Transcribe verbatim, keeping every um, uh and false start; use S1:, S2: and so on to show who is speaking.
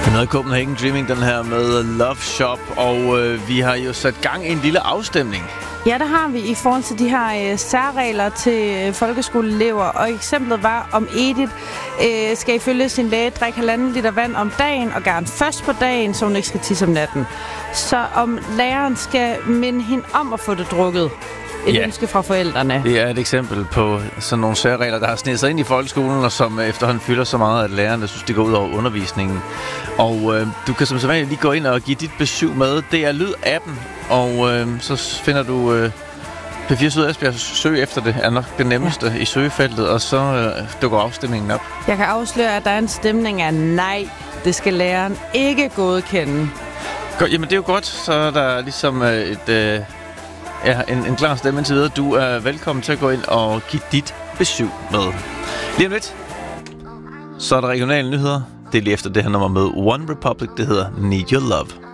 S1: Noget Copenhagen Dreaming, den her med Love Shop, og øh, vi har jo sat gang i en lille afstemning.
S2: Ja, det har vi i forhold til de her øh, særregler til øh, folkeskoleelever, og eksemplet var, om Edith øh, skal ifølge sin læge drikke halvanden liter vand om dagen, og gerne først på dagen, så hun ikke skal tisse om natten. Så om læreren skal minde hende om at få det drukket. Et ja. ønske fra forældrene.
S1: Det er et eksempel på sådan nogle særregler, der har snedet sig ind i folkeskolen, og som efterhånden fylder så meget, at lærerne synes, det går ud over undervisningen. Og øh, du kan som sædvanligt lige gå ind og give dit besøg med. Det er Lyd-appen, og øh, så finder du øh, P fire Syd Esbjerg. Søg efter det er nok det nemmeste ja. i søgefeltet, og så øh, dukker afstemningen op.
S2: Jeg kan afsløre, at der er en stemning af nej, det skal læreren ikke godkende.
S1: Godt, jamen det er jo godt, så er der ligesom øh, et... Øh, Ja, en, en klar stemme indtil videre. Du er velkommen til at gå ind og give dit besøg med. Lige om lidt, så er der regionale nyheder. Det er lige efter det her nummer med One Republic. Det hedder Need Your Love.